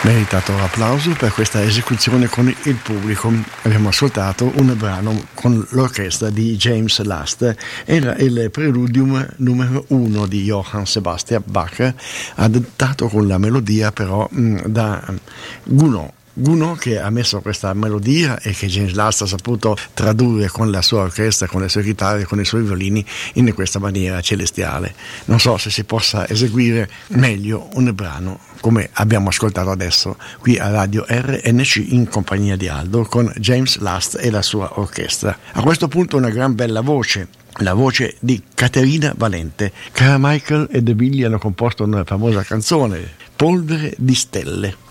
Meritato applauso per questa esecuzione con il pubblico. Abbiamo ascoltato un brano con l'orchestra di James Last, era il preludium numero 1 di Johann Sebastian Bach, adattato con la melodia però da Gounod, che ha messo questa melodia e che James Last ha saputo tradurre con la sua orchestra, con le sue chitarre, con i suoi violini in questa maniera celestiale. Non so se si possa eseguire meglio un brano come abbiamo ascoltato adesso qui a Radio RNC in compagnia di Aldo con James Last e la sua orchestra. A questo punto una gran bella voce, la voce di Caterina Valente. Carmichael e De Billy hanno composto una famosa canzone, Polvere di stelle.